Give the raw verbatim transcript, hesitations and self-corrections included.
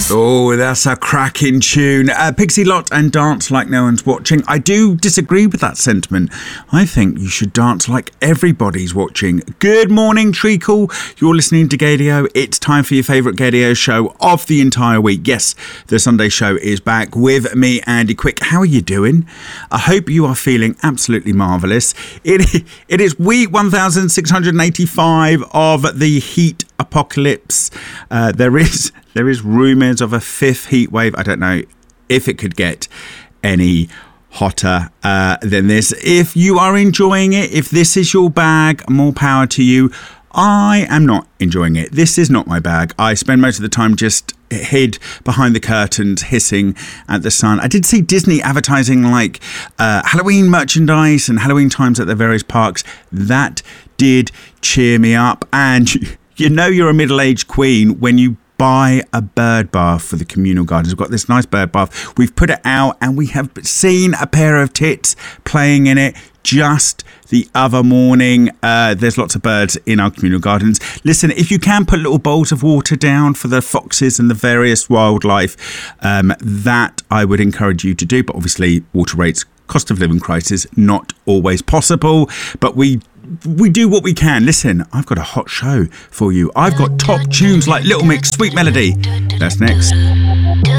Oh, that's a cracking tune. Uh, Pixie Lott and Dance Like No One's Watching. I do disagree with that sentiment. I think you should dance like everybody's watching. Good morning, Treacle. You're listening to Gaydio. It's time for your favourite Gaydio show of the entire week. Yes, the Sunday show is back with me, Andy Quick. How are you doing? I hope you are feeling absolutely marvellous. It, it is week one thousand six hundred eighty-five of the heat apocalypse. Uh, there is there is rumours of a fifth heat wave. I don't know if it could get any hotter uh, than this. If you are enjoying it, if this is your bag, more power to you. I am not enjoying it. This is not my bag. I spend most of the time just hid behind the curtains, hissing at the sun. I did see Disney advertising like uh, Halloween merchandise and Halloween times at their various parks. That did cheer me up. And you know you're a middle-aged queen when you buy a bird bath for the communal gardens. We've got this nice bird bath. We've put it out and we have seen a pair of tits playing in it just the other morning. Uh, there's lots of birds in our communal gardens. Listen, if you can put little bowls of water down for the foxes and the various wildlife, um, that I would encourage you to do. But obviously, water rates, cost of living crisis, not always possible. But we we do what we can. Listen, I've got a hot show for you. I've got top tunes like Little Mix, Sweet Melody. That's next.